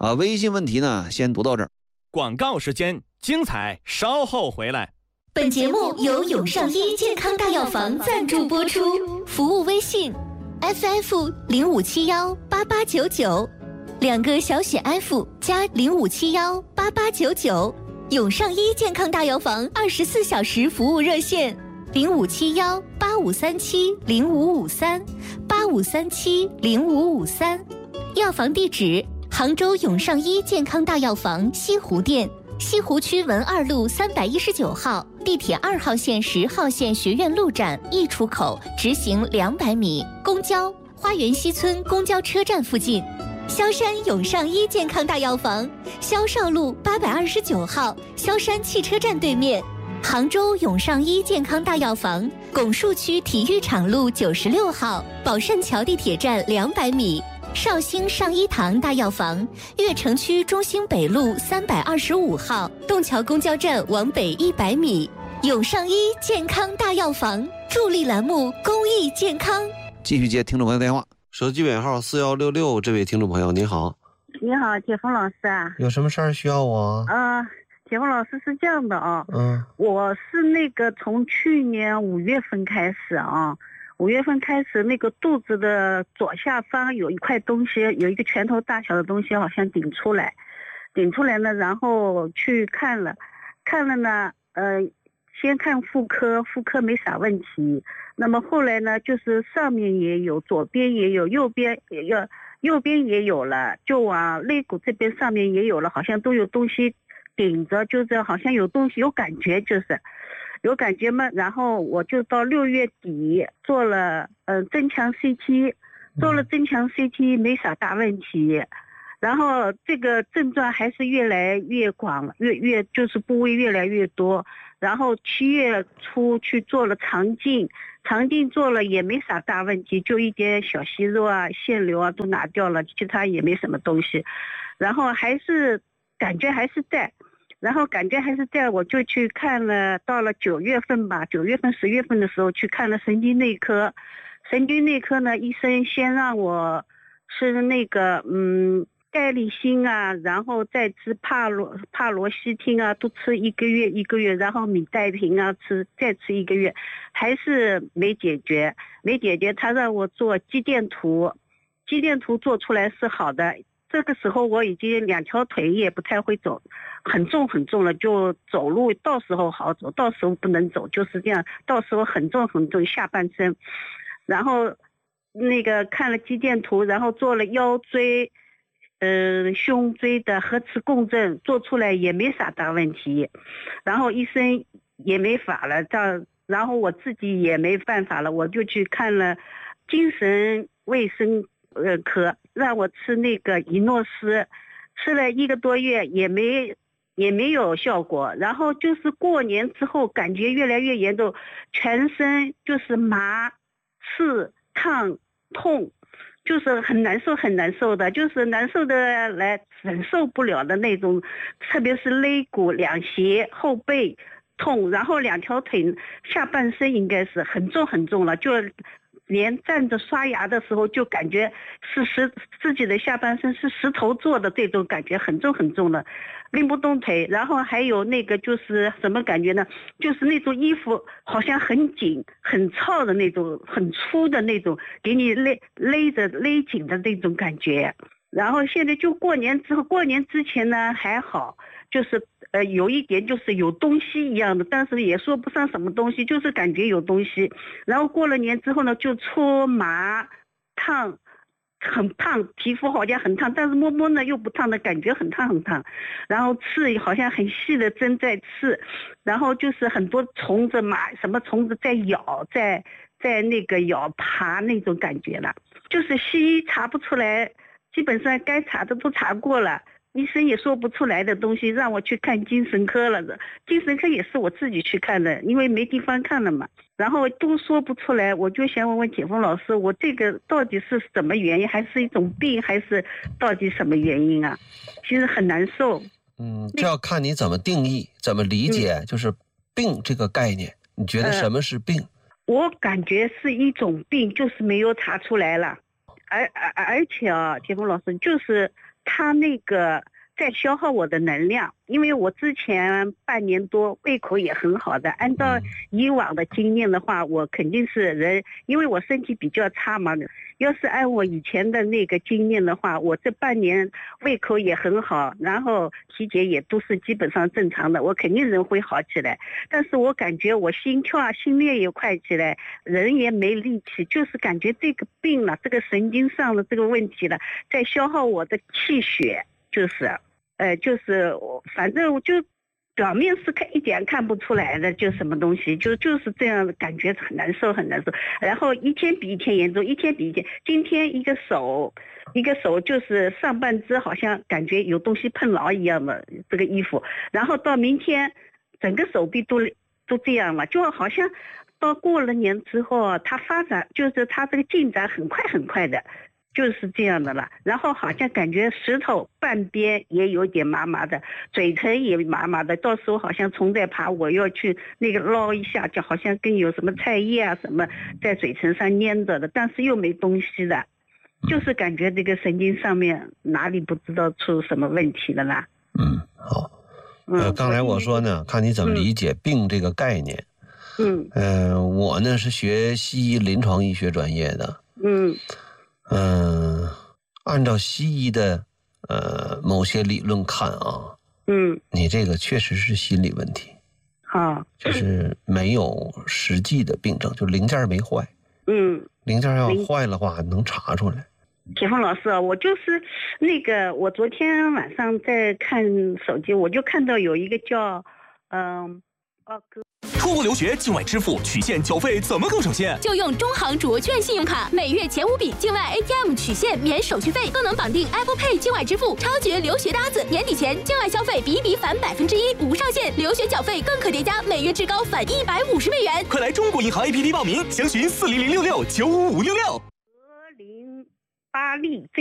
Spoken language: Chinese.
微信问题呢先读到这儿。 广告时间，精彩稍后回来。 本节目由永上医健康大药房赞助播出，服务微信 FF05718899，两个小写 F 加05718899，永上医健康大药房24小时服务热线05718537055385370553，药房地址杭州永上医健康大药房西湖店，西湖区文二路319号，地铁2号线10号线学院路站1出口，直行200米，公交花园西村公交车站附近。萧山永上医健康大药房，萧少路829号，萧山汽车站对面。杭州永上医健康大药房，拱墅区体育场路96号，宝善桥地铁站200米。绍兴上医堂大药房，悦城区中兴北路325号，洞桥公交站往北100米。永上医健康大药房，助力栏目公益健康。 继续接听众朋友电话， 手机尾号4166，这位听众朋友您好。 你好，铁峰老师啊。 有什么事儿需要我？ 铁峰老师是这样的啊，我是那个从去年5月份开始啊，5月份开始那个肚子的左下方有一块东西，有一个拳头大小的东西好像顶出来呢，然后去看了呢，先看妇科没啥问题，那么后来呢就是上面也有，左边也有，右边也有了，就往肋骨这边上面也有了，好像都有东西顶着，就是好像有东西有感觉，就是有感觉嘛。然后我就到6月底做了增强 CT， 做了增强 CT 没啥大问题，然后这个症状还是越来越广，越就是部位越来越多。然后7月初去做了肠镜做了也没啥大问题，就一点小息肉啊、腺瘤啊都拿掉了，其他也没什么东西。然后还是感觉还是在，我就去看了，到了9月份吧，9月份10月份的时候去看了神经内科呢，医生先让我吃那个盖利辛啊，然后再吃帕罗西汀啊，都吃1个月，然后米代平啊再吃1个月，还是没解决。他让我做肌电图做出来是好的。这个时候我已经2条腿也不太会走，很重了，就走路到时候好走，到时候不能走，就是这样，到时候很重下半身。然后那个看了肌电图，然后做了腰椎胸椎的核磁共振，做出来也没啥大问题，然后医生也没法了，然后我自己也没办法了，我就去看了精神卫生科，让我吃那个伊诺斯，吃了1个多月也没有效果。然后就是过年之后感觉越来越严重，全身就是麻、刺、烫、痛，就是很难受的，就是难受的来忍受不了的那种，特别是肋骨、两胁、后背痛，然后2条腿下半身应该是很重了，就连站着刷牙的时候就感觉是自己的下半身是石头做的，这种感觉很重了，拎不动腿。然后还有那个就是什么感觉呢，就是那种衣服好像很紧很糙的那种，很粗的那种，给你勒紧的那种感觉。然后现在就过年之前呢还好，就是有一点就是有东西一样的，但是也说不上什么东西，就是感觉有东西。然后过了年之后呢，就搓麻烫，很烫，皮肤好像很烫，但是摸摸呢又不烫的感觉，很烫。然后刺好像很细的针在刺，然后就是很多虫子什么虫子在咬，在那个咬爬那种感觉了，就是西医查不出来，基本上该查的都查过了，医生也说不出来的东西，让我去看精神科了的。精神科也是我自己去看的，因为没地方看了嘛，然后都说不出来。我就想问铁峰老师，我这个到底是什么原因，还是一种病，还是到底什么原因啊？其实很难受。 这要看你怎么定义，怎么理解，就是病这个概念，你觉得什么是病？ 我感觉是一种病，就是没有查出来了。 而且啊，铁峰老师，就是他那个在消耗我的能量，因为我之前半年多胃口也很好的，按照以往的经验的话，我肯定是人，因为我身体比较差嘛，要是按我以前的那个经验的话，我这半年胃口也很好，然后体检也都是基本上正常的，我肯定人会好起来。但是我感觉我心跳啊、心率也快起来，人也没力气，就是感觉这个病了，这个神经上的这个问题了，在消耗我的气血，就是反正我就表面是一点看不出来的，就什么东西，就是这样，感觉很难受，然后一天比一天严重，一天比一天。今天一个手就是上半肢好像感觉有东西碰牢一样的这个衣服，然后到明天整个手臂都这样了，就好像到过了年之后，它发展就是它这个进展很快的。就是这样的了，然后好像感觉石头半边也有点麻麻的，嘴唇也麻麻的，到时候好像虫在爬，我要去那个捞一下，就好像跟有什么菜叶啊什么在嘴唇上粘着的，但是又没东西的，就是感觉这个神经上面哪里不知道出什么问题了啦。 好。刚才我说呢，看你怎么理解病这个概念。我呢是学西医临床医学专业的。按照西医的某些理论看啊，你这个确实是心理问题，就是没有实际的病症，就零件没坏，零件要坏的话能查出来。 铁峰老师啊，我就是那个，我昨天晚上在看手机，我就看到有一个叫出国留学境外支付取现缴费怎么更省线？ 就用中行卓券信用卡，每月前5笔境外 ATM 取现免手续费，更能绑定 Apple Pay 境外支付，超绝留学搭子！年底前境外消费比一比返1%，无上限，留学缴费更可叠加，每月至高返150美元。 快来中国银行 APP 报名，详询4006695566。 080